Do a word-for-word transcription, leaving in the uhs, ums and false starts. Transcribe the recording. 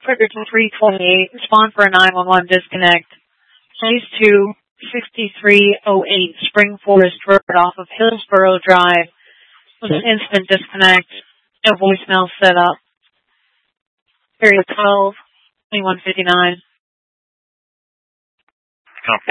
Fredericton three twenty-eight, respond for a nine one one disconnect. Phase two, sixty-three oh eight, Spring Forest Road off of Hillsborough Drive. With an instant disconnect. No voicemail set up. Area twelve, twenty-one fifty-nine.